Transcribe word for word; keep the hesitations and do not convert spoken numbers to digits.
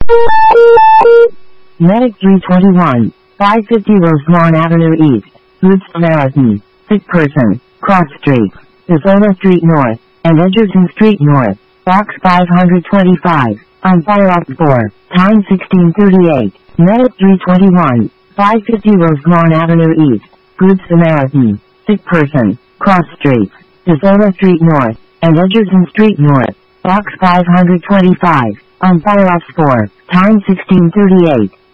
Medic three twenty-one, five fifty Rosemont Avenue East, Good Samaritan, sick person, cross streets, DeSoto Street North, and Edgerton Street North, box five twenty-five, on fire off four, time sixteen thirty-eight. Medic three twenty-one, five fifty Rosemont Avenue East, Good Samaritan, sick person, cross streets, DeSoto Street North, and Edgerton Street North, box five twenty-five, on fire off four, time sixteen thirty-eight.